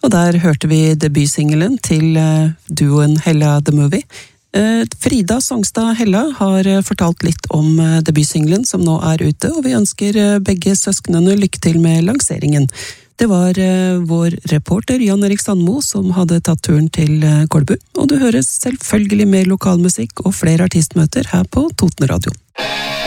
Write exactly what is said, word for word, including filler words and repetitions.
Og der hørte vi debutsingelen til duoen Hella The Movie. Frida Songstad Hella har fortalt litt om debutsingelen som nå er ute, og vi ønsker begge søsknene lykke til med lanseringen. Det var vår reporter Jan Erik Sandmo som hadde tatt turen til Kolbu, og du hører selvfølgelig mer lokalmusikk og flere artistmøter her på Toten Radio.